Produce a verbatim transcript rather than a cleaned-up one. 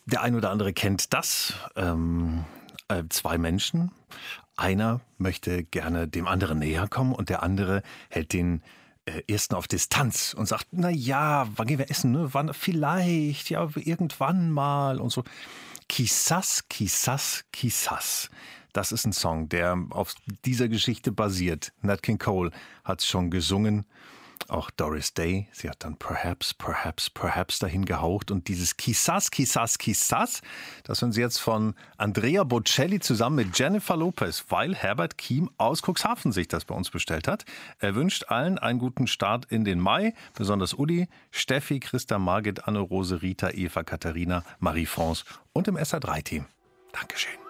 Der ein oder andere kennt das. Ähm, äh, zwei Menschen. Einer möchte gerne dem anderen näher kommen und der andere hält den äh, ersten auf Distanz und sagt, na ja, wann gehen wir essen? Ne? Wann? Vielleicht, ja, irgendwann mal und so. Quizás, quizás, quizás. Das ist ein Song, der auf dieser Geschichte basiert. Nat King Cole hat es schon gesungen. Auch Doris Day, sie hat dann Perhaps, Perhaps, Perhaps dahin gehaucht. Und dieses Quizás, Quizás, Quizás, das hören Sie jetzt von Andrea Bocelli zusammen mit Jennifer Lopez, weil Herbert Kiem aus Cuxhaven sich das bei uns bestellt hat. Er wünscht allen einen guten Start in den Mai, besonders Uli, Steffi, Christa, Margit, Anne-Rose, Rita, Eva, Katharina, Marie-France und im S A drei Team. Dankeschön.